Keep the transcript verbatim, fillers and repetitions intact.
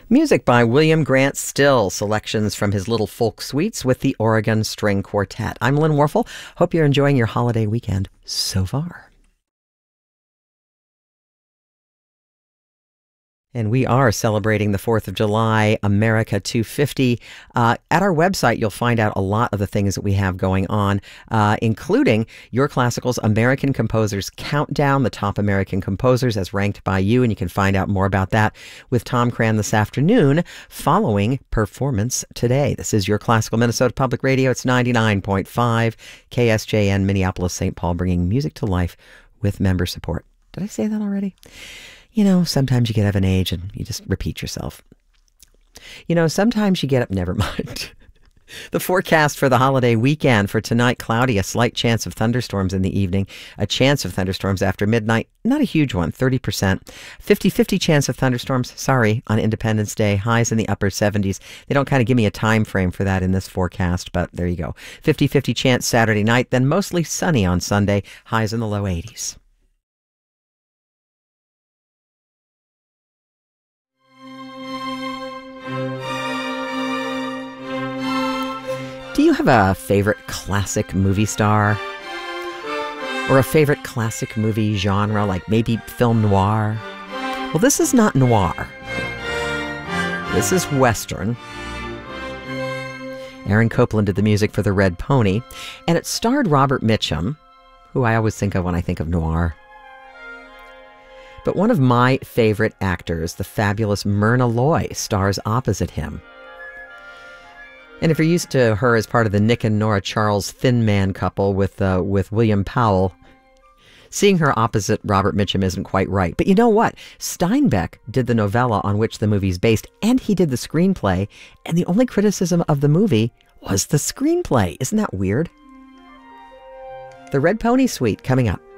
Music by William Grant Still, selections from his little folk suites with the Oregon String Quartet. I'm Lynn Warfel. Hope you're enjoying your holiday weekend so far. And we are celebrating the fourth of July, America two fifty. Uh, at our website, you'll find out a lot of the things that we have going on, uh, including Your Classical's American Composers Countdown, the top American composers as ranked by you. And you can find out more about that with Tom Cran this afternoon following Performance Today. This is Your Classical Minnesota Public Radio. It's ninety-nine point five K S J N, Minneapolis, Saint Paul, bringing music to life with member support. Did I say that already? You know, sometimes you get of an age and you just repeat yourself. You know, sometimes you get up, never mind. The forecast for the holiday weekend for tonight, cloudy, a slight chance of thunderstorms in the evening, a chance of thunderstorms after midnight, not a huge one, thirty percent. fifty-fifty chance of thunderstorms, sorry, on Independence Day, highs in the upper seventies. They don't kind of give me a time frame for that in this forecast, but there you go. fifty-fifty chance Saturday night, then mostly sunny on Sunday, highs in the low eighties. Do you have a favorite classic movie star? Or a favorite classic movie genre, like maybe film noir? Well, this is not noir. This is Western. Aaron Copland did the music for The Red Pony, and it starred Robert Mitchum, who I always think of when I think of noir. But one of my favorite actors, the fabulous Myrna Loy, stars opposite him. And if you're used to her as part of the Nick and Nora Charles Thin Man couple with uh, with William Powell, seeing her opposite Robert Mitchum isn't quite right. But you know what? Steinbeck did the novella on which the movie's based, and he did the screenplay, and the only criticism of the movie was the screenplay. Isn't that weird? The Red Pony Suite coming up.